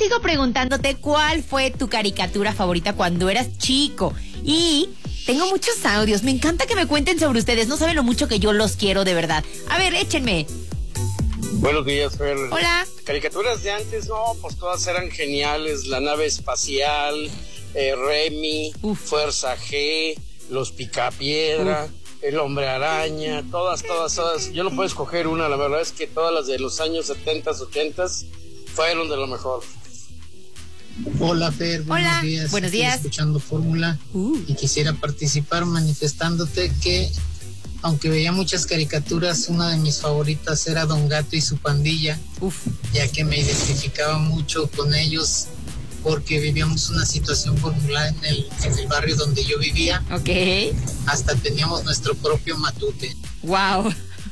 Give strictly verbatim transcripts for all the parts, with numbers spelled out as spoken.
sigo preguntándote cuál fue tu caricatura favorita cuando eras chico. Y tengo muchos audios. Me encanta que me cuenten sobre ustedes. No saben lo mucho que yo los quiero, de verdad. A ver, échenme. Buenos días, Fer. Hola. Caricaturas de antes, no, pues todas eran geniales. La nave espacial, eh, Remy, Uf. Fuerza G, Los Picapiedra, Uf. El Hombre Araña, todas, todas, todas. Yo no puedo escoger una, la verdad es que todas las de los años setenta, ochenta fueron de lo mejor. Hola, Fer, buenos Hola. días. Buenos Estoy días. escuchando Fórmula uh. y quisiera participar manifestándote que, aunque veía muchas caricaturas, una de mis favoritas era Don Gato y su pandilla, Uf. ya que me identificaba mucho con ellos porque vivíamos una situación formulada en el, en el barrio donde yo vivía. Ok. Hasta teníamos nuestro propio matute. Wow.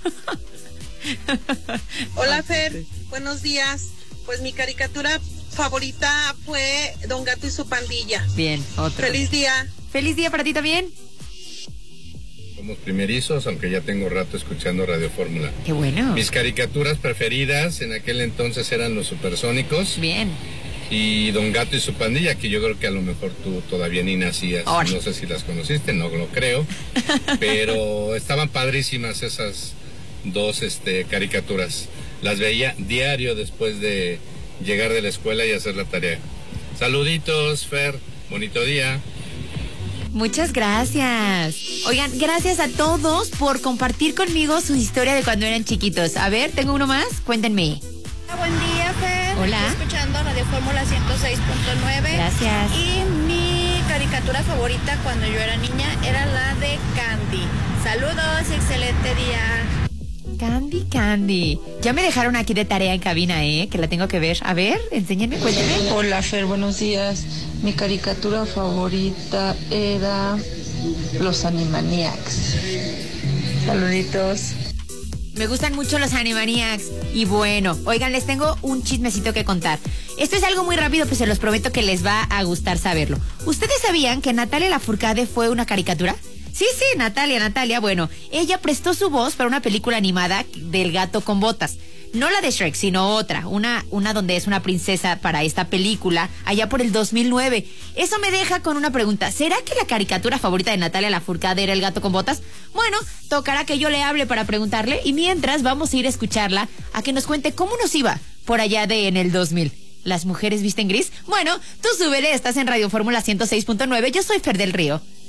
Hola, Fer, buenos días. Pues mi caricatura favorita fue Don Gato y su pandilla. Bien, otro. Feliz día. Feliz día para ti también. Somos primerizos, aunque ya tengo rato escuchando Radio Fórmula. Qué bueno. Mis caricaturas preferidas en aquel entonces eran Los Supersónicos. Bien. Y Don Gato y su pandilla, que yo creo que a lo mejor tú todavía ni nacías. Oh. No sé si las conociste, no lo creo. Pero estaban padrísimas esas dos este, caricaturas. Las veía diario después de llegar de la escuela y hacer la tarea. Saluditos, Fer. Bonito día. Muchas gracias. Oigan, gracias a todos por compartir conmigo su historia de cuando eran chiquitos. A ver, tengo uno más. Cuéntenme. Buen día, Fer. Hola. Estoy escuchando Radio Fórmula ciento seis punto nueve. Gracias. Y mi caricatura favorita cuando yo era niña era la de Candy. Saludos y excelente día. Candy, Candy. Ya me dejaron aquí de tarea en cabina, ¿eh? Que la tengo que ver. A ver, enséñenme, cuéntenme. Hola, Fer, buenos días. Mi caricatura favorita era Los Animaniacs. Saluditos. Me gustan mucho los Animaniacs. Y bueno, oigan, les tengo un chismecito que contar. Esto es algo muy rápido, pues se los prometo que les va a gustar saberlo. ¿Ustedes sabían que Natalia Lafourcade fue una caricatura? Sí, sí, Natalia, Natalia, bueno, ella prestó su voz para una película animada del gato con botas. No la de Shrek, sino otra, una, una donde es una princesa para esta película, allá por el dos mil nueve. Eso me deja con una pregunta, ¿será que la caricatura favorita de Natalia Lafourcade era el gato con botas? Bueno, tocará que yo le hable para preguntarle, y mientras vamos a ir a escucharla, a que nos cuente cómo nos iba por allá de en el dos mil. ¿Las mujeres visten gris? Bueno, tú súbele, estás en Radio Fórmula ciento seis punto nueve, yo soy Fer del Río.